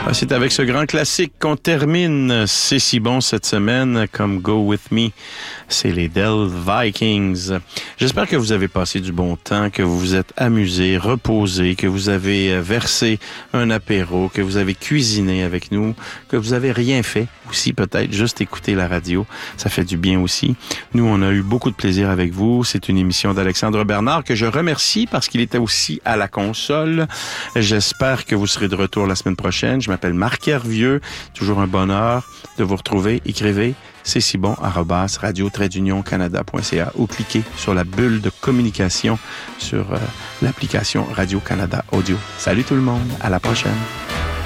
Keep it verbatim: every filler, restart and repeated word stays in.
C'est avec ce grand classique qu'on termine C'est si bon cette semaine comme Go With Me. C'est les Dell Vikings. J'espère que vous avez passé du bon temps, que vous vous êtes amusés, reposés, que vous avez versé un apéro, que vous avez cuisiné avec nous, que vous avez rien fait aussi, peut-être juste écouter la radio. Ça fait du bien aussi. Nous, on a eu beaucoup de plaisir avec vous. C'est une émission d'Alexandre Bernard que je remercie parce qu'il était aussi à la console. J'espère que vous serez de retour la semaine prochaine. Je m'appelle Marc Hervieux. Toujours un bonheur de vous retrouver. Écrivez c'est si bon arobase radio trait d'union canada point c a ou cliquez sur la bulle de communication sur euh, l'application Radio-Canada Audio. Salut tout le monde. À la prochaine.